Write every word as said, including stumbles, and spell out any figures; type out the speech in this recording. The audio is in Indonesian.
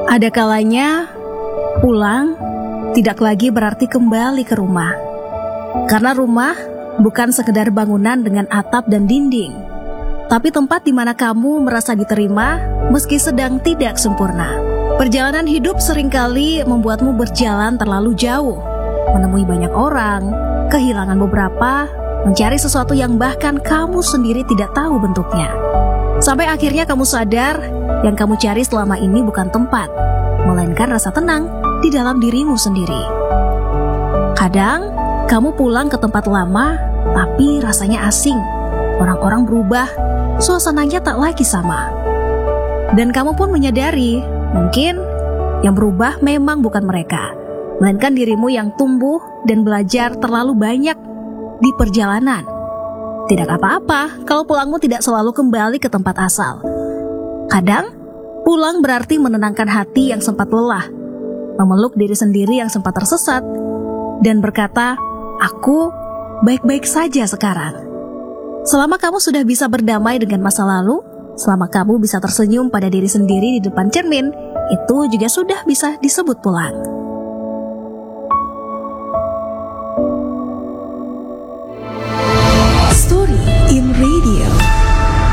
Ada kalanya pulang tidak lagi berarti kembali ke rumah. Karena rumah bukan sekedar bangunan dengan atap dan dinding, tapi tempat di mana kamu merasa diterima meski sedang tidak sempurna. Perjalanan hidup seringkali membuatmu berjalan terlalu jauh, menemui banyak orang, kehilangan beberapa, mencari sesuatu yang bahkan kamu sendiri tidak tahu bentuknya. Sampai akhirnya kamu sadar, yang kamu cari selama ini bukan tempat, melainkan rasa tenang di dalam dirimu sendiri. Kadang, kamu pulang ke tempat lama, tapi rasanya asing. Orang-orang berubah, suasananya tak lagi sama. Dan kamu pun menyadari, mungkin yang berubah memang bukan mereka, melainkan dirimu yang tumbuh dan belajar terlalu banyak di perjalanan. Tidak apa-apa kalau pulangmu tidak selalu kembali ke tempat asal. Kadang, pulang berarti menenangkan hati yang sempat lelah, memeluk diri sendiri yang sempat tersesat, dan berkata, aku baik-baik saja sekarang. Selama kamu sudah bisa berdamai dengan masa lalu, selama kamu bisa tersenyum pada diri sendiri di depan cermin, itu juga sudah bisa disebut pulang.